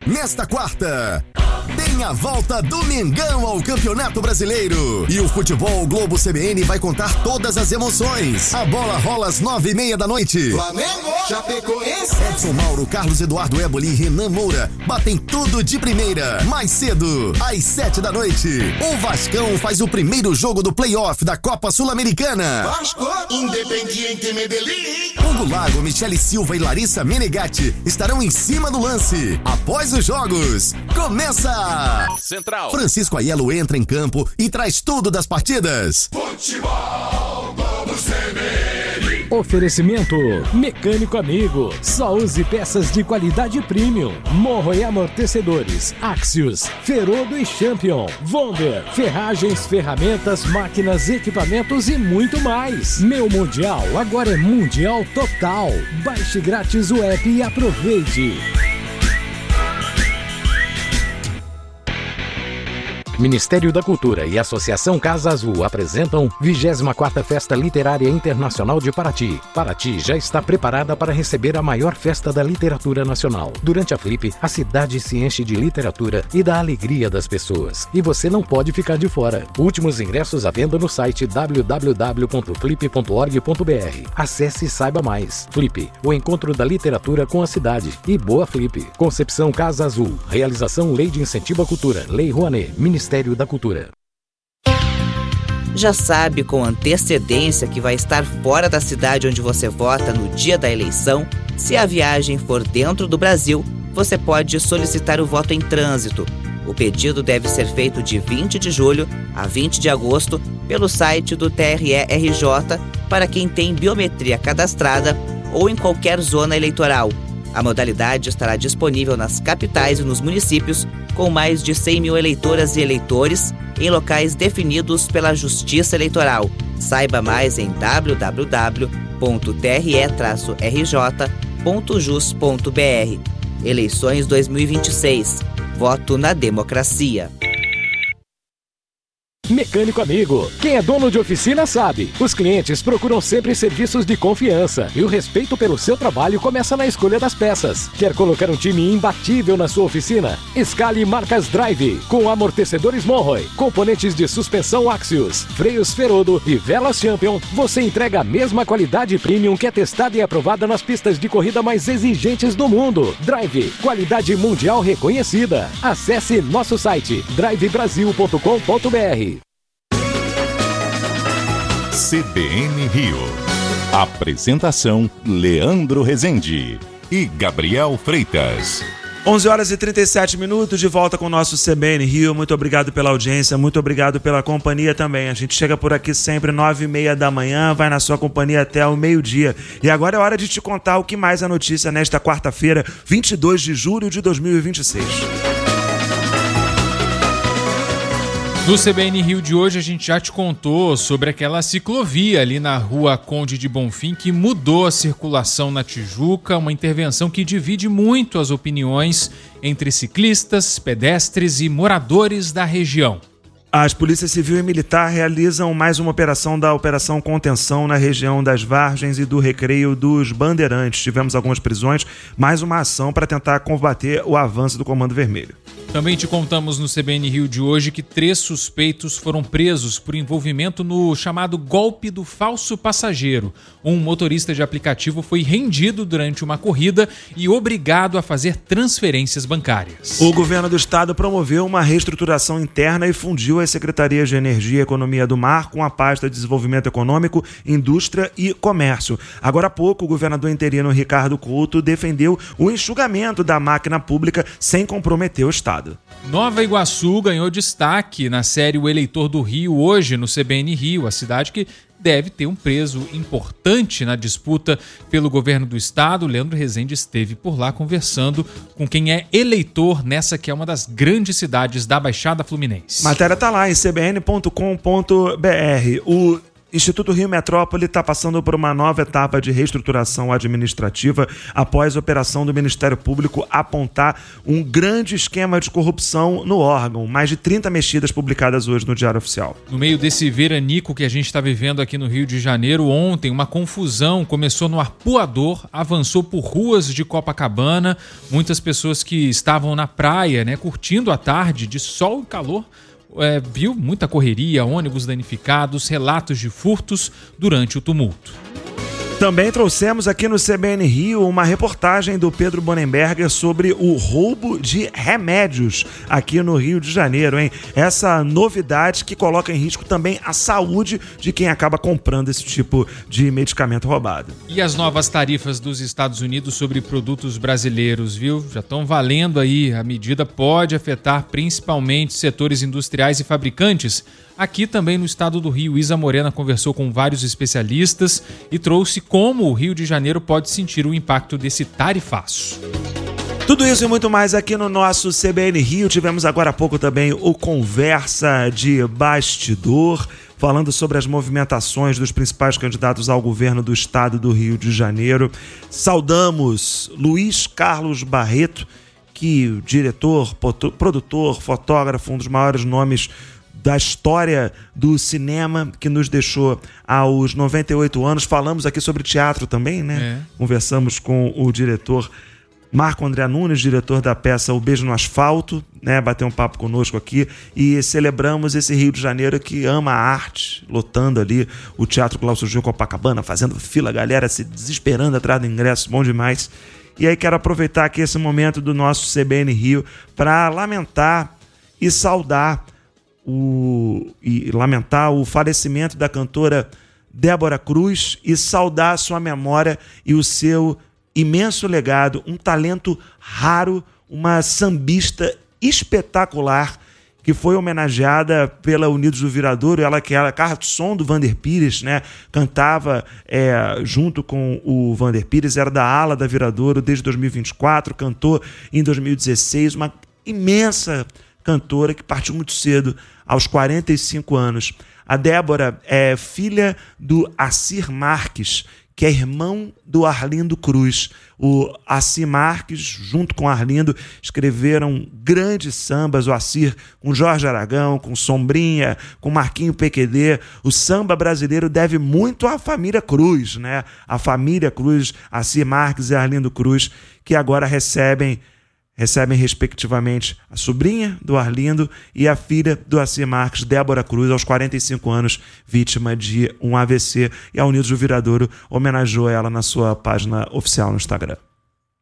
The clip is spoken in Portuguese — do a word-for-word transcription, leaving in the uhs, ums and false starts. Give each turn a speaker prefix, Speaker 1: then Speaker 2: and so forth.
Speaker 1: Nesta quarta, tem a volta do Mengão ao Campeonato Brasileiro. E o Futebol Globo C B N vai contar todas as emoções. A bola rola às nove e meia da noite.
Speaker 2: Flamengo, Chapecoense.
Speaker 1: Edson Mauro, Carlos Eduardo Éboli e Renan Moura batem tudo de primeira. Mais cedo, às sete da noite, o Vascão faz o primeiro jogo do play-off da Copa Sul-Americana.
Speaker 2: Vasco, Independiente Medellín.
Speaker 1: Hugo Lago, Michele Silva e Larissa Menegatti estarão em cima do lance. Após os jogos, começa!
Speaker 3: Central.
Speaker 1: Francisco Aiello entra em campo e traz tudo das partidas.
Speaker 2: Futebol Globo C B N.
Speaker 4: Oferecimento Mecânico Amigo. Só use peças de qualidade premium. Morro e amortecedores, Axios, Ferodo e Champion, Vonder, ferragens, ferramentas, máquinas, equipamentos e muito mais. Meu Mundial agora é Mundial Total. Baixe grátis o app e aproveite. Ministério da Cultura e Associação Casa Azul apresentam vigésima quarta Festa Literária Internacional de Paraty. Paraty já está preparada para receber a maior festa da literatura nacional. Durante a Flip, a cidade se enche de literatura e da alegria das pessoas. E você não pode ficar de fora. Últimos ingressos à venda no site w w w ponto flip ponto org ponto b r. Acesse e saiba mais. Flip, o encontro da literatura com a cidade. E boa Flip. Concepção Casa Azul. Realização Lei de Incentivo à Cultura. Lei Rouanet. Ministério da Cultura.
Speaker 5: Já sabe com antecedência que vai estar fora da cidade onde você vota no dia da eleição? Se a viagem for dentro do Brasil, você pode solicitar o voto em trânsito. O pedido deve ser feito de vinte de julho a vinte de agosto pelo site do T R E R J para quem tem biometria cadastrada ou em qualquer zona eleitoral. A modalidade estará disponível nas capitais e nos municípios com mais de cem mil eleitoras e eleitores em locais definidos pela Justiça Eleitoral. Saiba mais em w w w ponto t r e r j ponto jus ponto b r. Eleições dois mil e vinte e seis. Voto na democracia.
Speaker 4: Mecânico Amigo. Quem é dono de oficina sabe. Os clientes procuram sempre serviços de confiança e o respeito pelo seu trabalho começa na escolha das peças. Quer colocar um time imbatível na sua oficina? Escale marcas Drive, com amortecedores Monroy, componentes de suspensão Axios, freios Ferodo e velas Champion. Você entrega a mesma qualidade premium que é testada e aprovada nas pistas de corrida mais exigentes do mundo. Drive, qualidade mundial reconhecida. Acesse nosso site drive brasil ponto com ponto b r.
Speaker 6: C B N Rio. Apresentação Leandro Rezende e Gabriel Freitas.
Speaker 7: onze horas e trinta e sete minutos, de volta com o nosso C B N Rio. Muito obrigado pela audiência, muito obrigado pela companhia também. A gente chega por aqui sempre nove e meia da manhã, vai na sua companhia até o meio-dia. E agora é hora de te contar o que mais é notícia nesta quarta-feira, vinte e dois de julho de dois mil e vinte e seis.
Speaker 8: No C B N Rio de hoje a gente já te contou sobre aquela ciclovia ali na rua Conde de Bonfim que mudou a circulação na Tijuca, uma intervenção que divide muito as opiniões entre ciclistas, pedestres e moradores da região.
Speaker 7: As polícias civil e militar realizam mais uma operação da Operação Contenção na região das Vargens e do Recreio dos Bandeirantes. Tivemos algumas prisões, mais uma ação para tentar combater o avanço do Comando Vermelho.
Speaker 8: Também te contamos no C B N Rio de hoje que três suspeitos foram presos por envolvimento no chamado golpe do falso passageiro. Um motorista de aplicativo foi rendido durante uma corrida e obrigado a fazer transferências bancárias.
Speaker 7: O governo do estado promoveu uma reestruturação interna e fundiu as secretarias de Energia e Economia do Mar com a pasta de Desenvolvimento Econômico, Indústria e Comércio. Agora há pouco, o governador interino Ricardo Couto defendeu o enxugamento da máquina pública sem comprometer o estado.
Speaker 8: Nova Iguaçu ganhou destaque na série O Eleitor do Rio hoje no C B N Rio, a cidade que deve ter um peso importante na disputa pelo governo do estado. Leandro Rezende esteve por lá conversando com quem é eleitor nessa que é uma das grandes cidades da Baixada Fluminense.
Speaker 7: Matéria tá lá em c b n ponto com ponto b r. O Instituto Rio Metrópole está passando por uma nova etapa de reestruturação administrativa após a operação do Ministério Público apontar um grande esquema de corrupção no órgão. Mais de trinta mexidas publicadas hoje no Diário Oficial.
Speaker 8: No meio desse veranico que a gente está vivendo aqui no Rio de Janeiro, ontem uma confusão começou no Arpoador, avançou por ruas de Copacabana. Muitas pessoas que estavam na praia, né, curtindo a tarde de sol e calor, É, viu muita correria, ônibus danificados, relatos de furtos durante o tumulto.
Speaker 7: Também trouxemos aqui no C B N Rio uma reportagem do Pedro Bonenberger sobre o roubo de remédios aqui no Rio de Janeiro, hein? Essa novidade que coloca em risco também a saúde de quem acaba comprando esse tipo de medicamento roubado.
Speaker 8: E as novas tarifas dos Estados Unidos sobre produtos brasileiros, viu? Já estão valendo aí. A medida pode afetar principalmente setores industriais e fabricantes. Aqui também no estado do Rio, Isa Morena conversou com vários especialistas e trouxe como o Rio de Janeiro pode sentir o impacto desse tarifaço.
Speaker 7: Tudo isso e muito mais aqui no nosso C B N Rio. Tivemos agora há pouco também o Conversa de Bastidor, falando sobre as movimentações dos principais candidatos ao governo do estado do Rio de Janeiro. Saudamos Luiz Carlos Barreto, que diretor, produtor, fotógrafo, um dos maiores nomes da história do cinema, que nos deixou aos noventa e oito anos. Falamos aqui sobre teatro também, né? É. Conversamos com o diretor Marco André Nunes, diretor da peça O Beijo no Asfalto, né? Bateu um papo conosco aqui e celebramos esse Rio de Janeiro que ama a arte, lotando ali o Teatro Glaucio Gil Copacabana, fazendo fila, galera se desesperando atrás do ingresso, bom demais. E aí quero aproveitar aqui esse momento do nosso C B N Rio para lamentar e saudar O, e lamentar o falecimento da cantora Débora Cruz e saudar a sua memória e o seu imenso legado, um talento raro, uma sambista espetacular que foi homenageada pela Unidos do Viradouro, ela que era garçom do Vander Pires, né? Cantava é, junto com o Vander Pires, era da ala da Viradouro desde dois mil e vinte e quatro, cantou em dois mil e dezesseis, uma imensa cantora que partiu muito cedo, aos quarenta e cinco anos. A Débora é filha do Assir Marques, que é irmão do Arlindo Cruz. O Assir Marques, junto com o Arlindo, escreveram grandes sambas, o Assir com Jorge Aragão, com Sombrinha, com Marquinho P Q D. O samba brasileiro deve muito à família Cruz, né? A família Cruz, Assir Marques e Arlindo Cruz, que agora recebem recebem respectivamente a sobrinha do Arlindo e a filha do Assir Marques, Débora Cruz, aos quarenta e cinco anos, vítima de um A V C, e a Unidos do Viradouro homenageou ela na sua página oficial no Instagram.